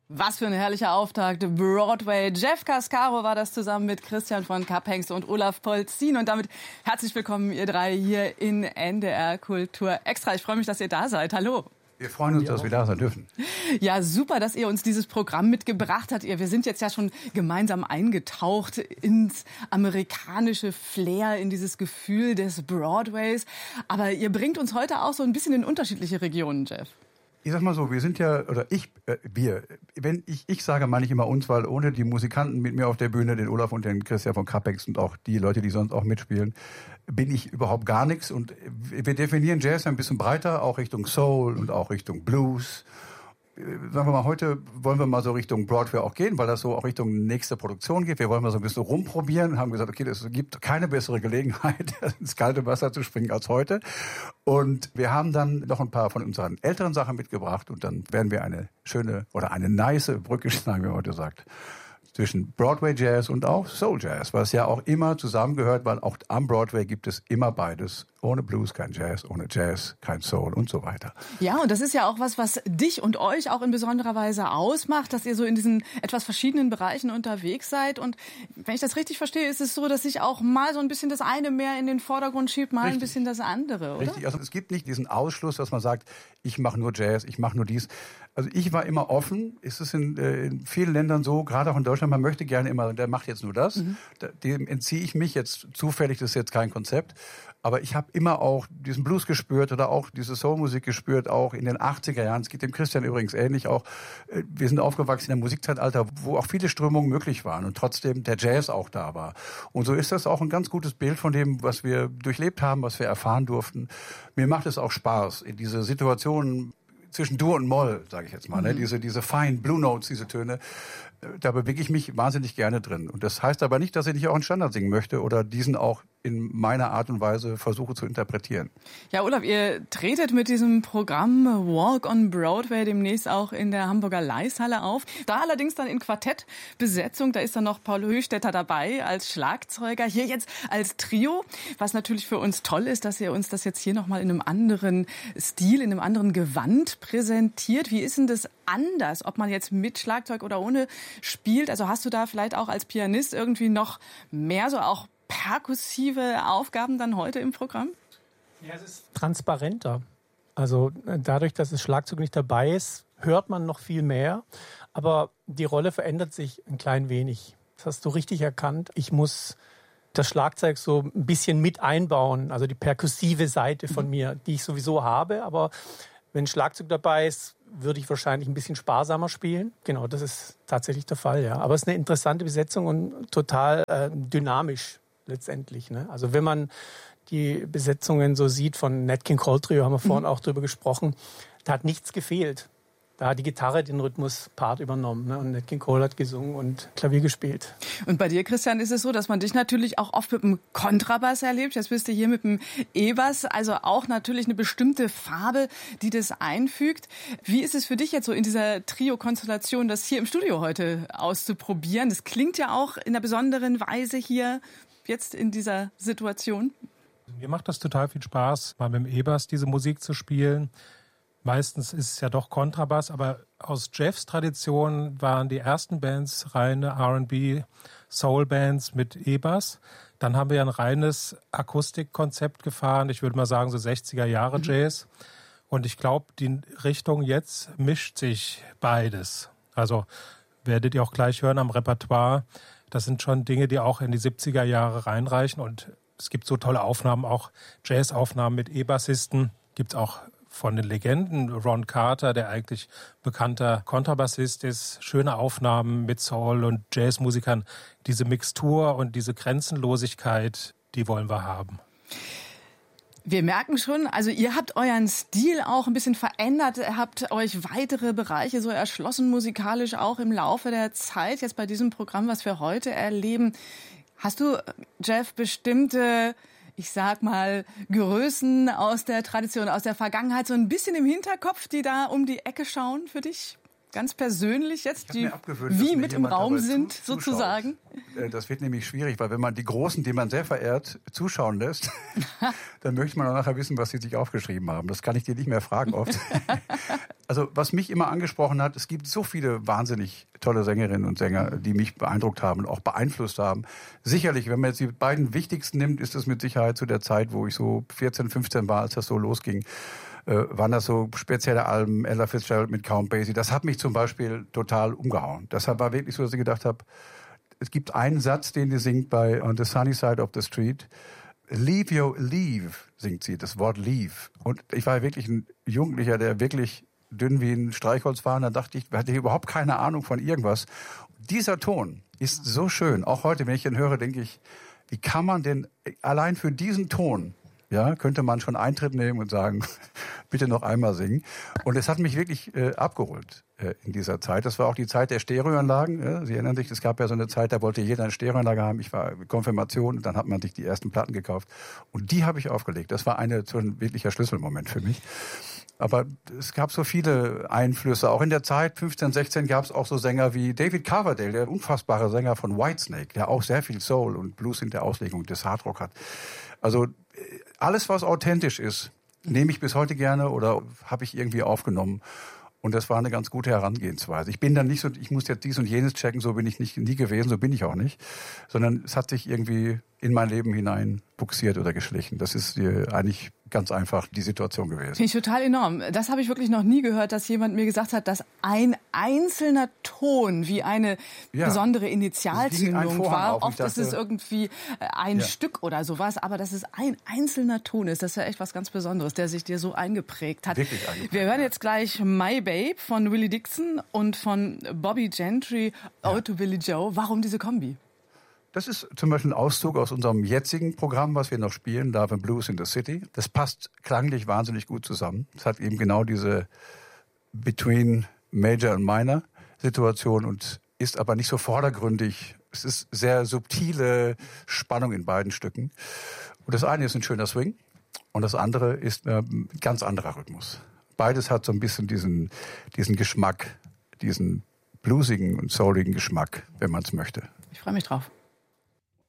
Was für ein herrlicher Auftakt. Broadway. Jeff Cascaro war das zusammen mit Christian von Kapphengst und Olaf Polzin. Und damit herzlich willkommen, ihr drei, hier in NDR Kultur Extra. Ich freue mich, dass ihr da seid. Hallo. Wir freuen uns, dass wir da sein dürfen. Ja, super, dass ihr uns dieses Programm mitgebracht habt. Wir sind jetzt ja schon gemeinsam eingetaucht ins amerikanische Flair, in dieses Gefühl des Broadways. Aber ihr bringt uns heute auch so ein bisschen in unterschiedliche Regionen, Jeff. Ich sag mal so, wir sind ja, oder wir, wenn ich sage, meine ich immer uns, weil ohne die Musikanten mit mir auf der Bühne, den Olaf und den Christian von Kapphengst und auch die Leute, die sonst auch mitspielen, bin ich überhaupt gar nichts. Und wir definieren Jazz ein bisschen breiter, auch Richtung Soul und auch Richtung Blues. Sagen wir mal, heute wollen wir mal so Richtung Broadway auch gehen, weil das so auch Richtung nächste Produktion geht. Wir wollen mal so ein bisschen rumprobieren und haben gesagt, okay, es gibt keine bessere Gelegenheit, ins kalte Wasser zu springen als heute. Und wir haben dann noch ein paar von unseren älteren Sachen mitgebracht und dann werden wir eine schöne oder eine nice Brücke schlagen, wie man heute sagt, zwischen Broadway Jazz und auch Soul Jazz, was ja auch immer zusammengehört, weil auch am Broadway gibt es immer beides. Ohne Blues kein Jazz, ohne Jazz kein Soul und so weiter. Ja, und das ist ja auch was dich und euch auch in besonderer Weise ausmacht, dass ihr so in diesen etwas verschiedenen Bereichen unterwegs seid. Und wenn ich das richtig verstehe, ist es so, dass sich auch mal so ein bisschen das eine mehr in den Vordergrund schiebt, mal ein bisschen das andere, oder? Richtig, also es gibt nicht diesen Ausschluss, dass man sagt, ich mache nur Jazz, ich mache nur dies. Also ich war immer offen. Es ist in vielen Ländern so, gerade auch in Deutschland, man möchte gerne immer, der macht jetzt nur das. Dem entziehe ich mich jetzt zufällig, das ist jetzt kein Konzept. Aber ich habe immer auch diesen Blues gespürt oder auch diese Soulmusik gespürt, auch in den 80er Jahren. Es geht dem Christian übrigens ähnlich auch. Wir sind aufgewachsen in einem Musikzeitalter, wo auch viele Strömungen möglich waren und trotzdem der Jazz auch da war. Und so ist das auch ein ganz gutes Bild von dem, was wir durchlebt haben, was wir erfahren durften. Mir macht es auch Spaß, in diese Situationen zwischen Dur und Moll, sage ich jetzt mal, ne? Diese feinen Blue Notes, diese Töne, da bewege ich mich wahnsinnig gerne drin. Und das heißt aber nicht, dass ich nicht auch einen Standard singen möchte oder diesen auch in meiner Art und Weise versuche zu interpretieren. Ja, Olaf, ihr tretet mit diesem Programm Walk on Broadway demnächst auch in der Hamburger Leishalle auf. Da allerdings dann in Quartettbesetzung. Da ist dann noch Paul Höchstädter dabei als Schlagzeuger. Hier jetzt als Trio. Was natürlich für uns toll ist, dass ihr uns das jetzt hier nochmal in einem anderen Stil, in einem anderen Gewand präsentiert. Wie ist denn das anders, ob man jetzt mit Schlagzeug oder ohne spielt? Also hast du da vielleicht auch als Pianist irgendwie noch mehr so auch perkussive Aufgaben dann heute im Programm? Ja, es ist transparenter. Also dadurch, dass das Schlagzeug nicht dabei ist, hört man noch viel mehr. Aber die Rolle verändert sich ein klein wenig. Das hast du richtig erkannt. Ich muss das Schlagzeug so ein bisschen mit einbauen, also die perkussive Seite von mir, die ich sowieso habe. Aber wenn Schlagzeug dabei ist, würde ich wahrscheinlich ein bisschen sparsamer spielen. Genau, das ist tatsächlich der Fall, ja. Aber es ist eine interessante Besetzung und total dynamisch letztendlich, ne? Also wenn man die Besetzungen so sieht von Nat King Cole Trio, haben wir vorhin auch drüber gesprochen, da hat nichts gefehlt. Da hat die Gitarre den Rhythmuspart übernommen, ne? Und Nat King Cole hat gesungen und Klavier gespielt. Und bei dir, Christian, ist es so, dass man dich natürlich auch oft mit dem Kontrabass erlebt. Jetzt bist du hier mit dem E-Bass, also auch natürlich eine bestimmte Farbe, die das einfügt. Wie ist es für dich jetzt so in dieser Trio-Konstellation, das hier im Studio heute auszuprobieren? Das klingt ja auch in einer besonderen Weise hier jetzt in dieser Situation. Mir macht das total viel Spaß, mal mit dem E-Bass diese Musik zu spielen. Meistens ist es ja doch Kontrabass, aber aus Jeffs Tradition waren die ersten Bands reine R&B, Soul-Bands mit E-Bass. Dann haben wir ein reines Akustikkonzept gefahren, ich würde mal sagen so 60er Jahre Jazz. Und ich glaube, die Richtung jetzt mischt sich beides. Also werdet ihr auch gleich hören am Repertoire. Das sind schon Dinge, die auch in die 70er Jahre reinreichen. Und es gibt so tolle Aufnahmen, auch Jazz-Aufnahmen mit E-Bassisten. Gibt es auch von den Legenden, Ron Carter, der eigentlich bekannter Kontrabassist ist, schöne Aufnahmen mit Soul- und Jazzmusikern. Diese Mixtur und diese Grenzenlosigkeit, die wollen wir haben. Wir merken schon, also ihr habt euren Stil auch ein bisschen verändert, ihr habt euch weitere Bereiche so erschlossen, musikalisch auch im Laufe der Zeit, jetzt bei diesem Programm, was wir heute erleben. Hast du, Jeff, bestimmte, ich sag mal, Größen aus der Tradition, aus der Vergangenheit so ein bisschen im Hinterkopf, die da um die Ecke schauen für dich? Ganz persönlich jetzt, die wie mit im Raum sind, sozusagen? Das wird nämlich schwierig, weil wenn man die Großen, die man sehr verehrt, zuschauen lässt, dann möchte man auch nachher wissen, was sie sich aufgeschrieben haben. Das kann ich dir nicht mehr fragen oft. Also was mich immer angesprochen hat, es gibt so viele wahnsinnig tolle Sängerinnen und Sänger, die mich beeindruckt haben und auch beeinflusst haben. Sicherlich, wenn man jetzt die beiden wichtigsten nimmt, ist es mit Sicherheit zu der Zeit, wo ich so 14, 15 war, als das so losging, waren das so spezielle Alben, Ella Fitzgerald mit Count Basie. Das hat mich zum Beispiel total umgehauen. Das war wirklich so, dass ich gedacht habe, es gibt einen Satz, den die singt bei On the Sunny Side of the Street. Leave, singt sie, das Wort leave. Und ich war wirklich ein Jugendlicher, der wirklich dünn wie ein Streichholz war. Und da dachte ich, hatte überhaupt keine Ahnung von irgendwas. Dieser Ton ist so schön. Auch heute, wenn ich ihn höre, denke ich, wie kann man denn allein für diesen Ton, ja, könnte man schon Eintritt nehmen und sagen, bitte noch einmal singen. Und es hat mich wirklich abgeholt in dieser Zeit. Das war auch die Zeit der Stereoanlagen. Ja. Sie erinnern sich, es gab ja so eine Zeit, da wollte jeder eine Stereoanlage haben. Ich war Konfirmation und dann hat man sich die ersten Platten gekauft. Und die habe ich aufgelegt. Das war so ein wirklicher Schlüsselmoment für mich. Aber es gab so viele Einflüsse. Auch in der Zeit, 15, 16, gab es auch so Sänger wie David Coverdale, der unfassbare Sänger von Whitesnake, der auch sehr viel Soul und Blues in der Auslegung des Hardrock hat. Also alles, was authentisch ist, nehme ich bis heute gerne oder habe ich irgendwie aufgenommen. Und das war eine ganz gute Herangehensweise. Ich bin dann nicht so, ich muss jetzt dies und jenes checken, so bin ich nie gewesen, so bin ich auch nicht. Sondern es hat sich irgendwie in mein Leben hinein buxiert oder geschlichen. Das ist eigentlich ganz einfach die Situation gewesen. Finde ich total enorm. Das habe ich wirklich noch nie gehört, dass jemand mir gesagt hat, dass ein einzelner Ton wie eine besondere Initialzündung war. Oft ist es irgendwie ein Stück oder sowas, aber dass es ein einzelner Ton ist, das ist ja echt was ganz Besonderes, der sich dir so eingeprägt hat. Wirklich eingeprägt. Wir hören jetzt gleich My Babe von Willie Dixon und von Bobby Gentry, Ode to Billie Joe. Warum diese Kombi? Das ist zum Beispiel ein Auszug aus unserem jetzigen Programm, was wir noch spielen, Love and Blues in the City. Das passt klanglich wahnsinnig gut zusammen. Es hat eben genau diese Between Major and Minor Situation und ist aber nicht so vordergründig. Es ist sehr subtile Spannung in beiden Stücken. Und das eine ist ein schöner Swing und das andere ist ein ganz anderer Rhythmus. Beides hat so ein bisschen diesen Geschmack, diesen bluesigen und souligen Geschmack, wenn man es möchte. Ich freue mich drauf.